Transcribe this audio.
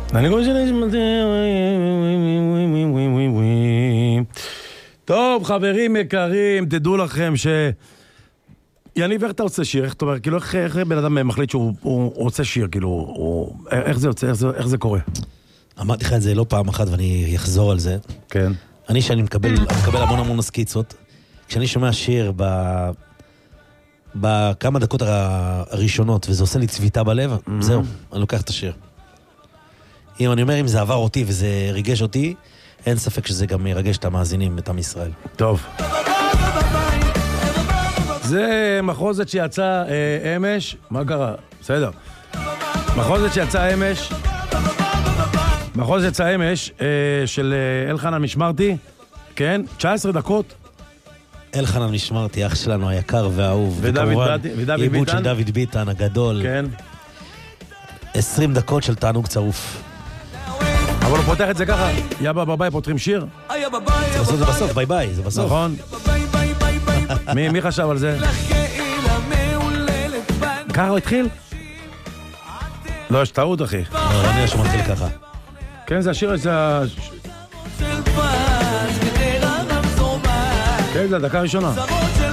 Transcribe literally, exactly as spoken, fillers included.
אני חושב ש... טוב, חברים יקרים, תדעו לכם ש... יניב, איך אתה רוצה שיר? איך אתה אומר? כאילו, איך בן אדם מחליט שהוא רוצה שיר? כאילו, איך זה יוצא? איך זה קורה? אמרתי לך את זה לא פעם אחת ואני אחזור על זה. כן. אני שאני מקבל, מקבל המון המון סקיצות. כשאני שומע שיר ב... בכמה דקות הראשונות, וזה עושה לי צביטה בלב, זהו, אני לוקח את השיר. אם אני אומר, אם זה עבר אותי וזה ריגש אותי, אין ספק שזה גם ירגש את המאזינים, את עם ישראל. טוב. זה מחוזת שיצא אה, אמש, מה קרה? בסדר. מחוזת שיצא אמש, מחוזת יצא אמש אה, של אה, אלחנן משמרתי, כן? תשע עשרה דקות. אלחנן משמרתי, אח שלנו היקר והאהוב. ודוד ביטן. עיבוד של דוד ביטן הגדול. כן. עשרים דקות של תענוג צרוף. אבל הוא פותח את זה ככה, יאבא בביי פותחים שיר. בסוף זה בסוף, ביי ביי, זה בסוף. נכון. מי, מי חשב על זה? ככה הוא התחיל? לא, יש טעות, אחי. לא, אני אשמע מתחיל ככה. כן, זה השיר, זה... כן, זה הדקה הראשונה.